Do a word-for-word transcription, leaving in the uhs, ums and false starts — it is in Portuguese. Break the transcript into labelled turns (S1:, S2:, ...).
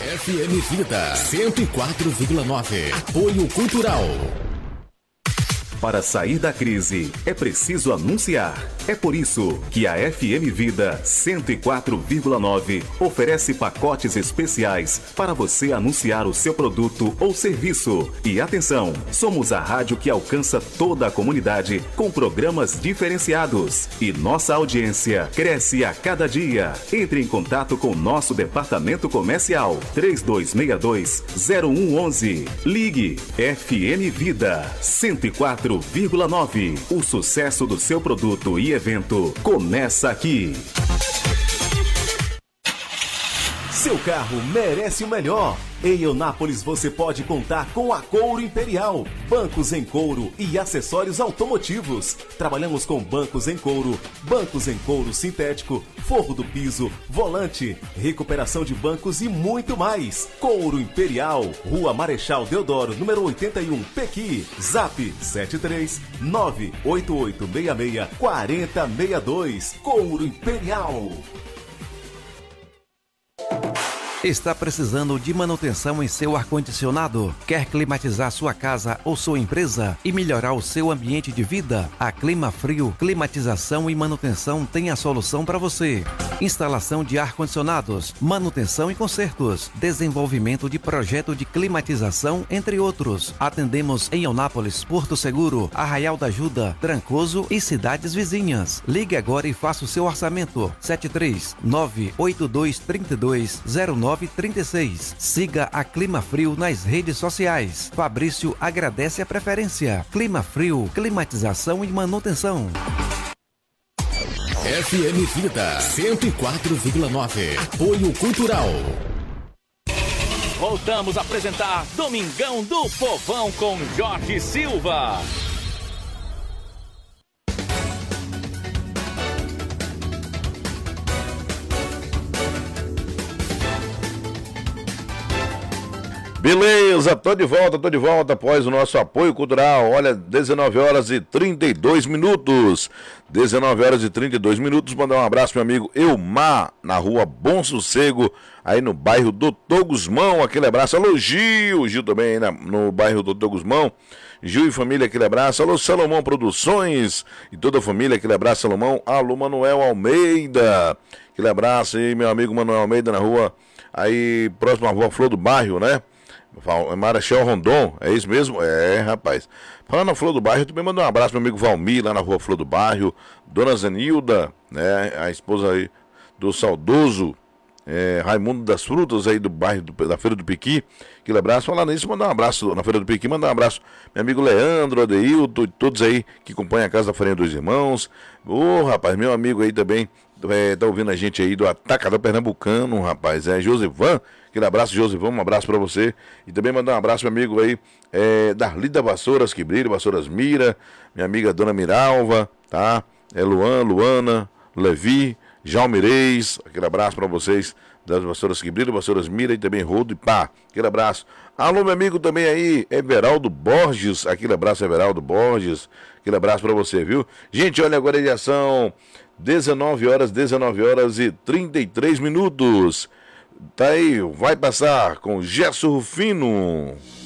S1: F M Vida cento e quatro vírgula nove. Apoio Cultural.
S2: Para sair da crise, é preciso anunciar. É por isso que a F M Vida cento e quatro vírgula nove oferece pacotes especiais para você anunciar o seu produto ou serviço. E atenção, somos a rádio que alcança toda a comunidade com programas diferenciados. E nossa audiência cresce a cada dia. Entre em contato com nosso departamento comercial três dois seis dois, zero um um um. Ligue F M Vida cento e quatro vírgula nove. O sucesso do seu produto e evento começa aqui. Seu carro merece o melhor. Em Eunápolis você pode contar com a Couro Imperial, bancos em couro e acessórios automotivos. Trabalhamos com bancos em couro, bancos em couro sintético, forro do piso, volante, recuperação de bancos e muito mais. Couro Imperial, Rua Marechal Deodoro, número oitenta e um, Pequi. Zap sete três nove oito oito seis seis quatro zero seis dois. Couro Imperial.
S3: Está precisando de manutenção em seu ar-condicionado? Quer climatizar sua casa ou sua empresa e melhorar o seu ambiente de vida? A Clima Frio, climatização e manutenção tem a solução para você. Instalação de ar-condicionados, manutenção e consertos, desenvolvimento de projeto de climatização, entre outros. Atendemos em Eunápolis, Porto Seguro, Arraial da Ajuda, Trancoso e cidades vizinhas. Ligue agora e faça o seu orçamento. sete três nove oito dois três dois zero nove três seis. Siga a Clima Frio nas redes sociais. Fabrício agradece a preferência. Clima Frio, climatização e manutenção.
S1: F M Vida cento e quatro vírgula nove. Apoio Cultural.
S4: Voltamos a apresentar Domingão do Povão com Jorge Silva.
S5: Beleza, tô de volta, tô de volta após o nosso apoio cultural. Olha, dezenove horas e trinta e dois minutos. dezenove horas e trinta e dois minutos. Mandar um abraço pro meu amigo Elmar, na rua Bom Sossego, aí no bairro Doutor Guzmão. Aquele abraço. Alô, Gil, Gil também aí na, no bairro Doutor Guzmão. Gil e família, aquele abraço. Alô, Salomão Produções e toda a família, aquele abraço, Salomão. Alô, Manuel Almeida. Aquele abraço aí, meu amigo Manuel Almeida, na rua, aí próximo à rua Flor do Bairro, né? Marechal Rondon, é isso mesmo? É, rapaz. Falando na Flor do Bairro, eu também mando um abraço pro meu amigo Valmir, lá na rua Flor do Bairro. Dona Zenilda, né? A esposa aí do saudoso é, Raimundo das Frutas, aí do bairro do, da Feira do Piqui. Aquele abraço. Falando nisso, mandar um abraço na Feira do Piqui, mandar um abraço meu amigo Leandro, Adeilton, todos aí que acompanham a Casa da Farinha dos Irmãos. Ô, rapaz, meu amigo aí também, é, tá ouvindo a gente aí do Atacadão Pernambucano, rapaz. É Josivan. Aquele abraço, Josivão, um abraço pra você. E também mandar um abraço, meu amigo aí, é, Darlida Vassouras, que brilha, Vassouras Mira, minha amiga Dona Miralva, tá? É Luan, Luana, Levi, Jalmireis, aquele abraço pra vocês, das Vassouras que brilha, Vassouras Mira e também Rodo e Pá, aquele abraço. Alô, meu amigo também aí, Everaldo Borges, aquele abraço, Everaldo Borges, aquele abraço pra você, viu? Gente, olha, agora já são dezenove horas, dezenove horas e trinta e três minutos. Tá aí, vai passar com Gerson Rufino.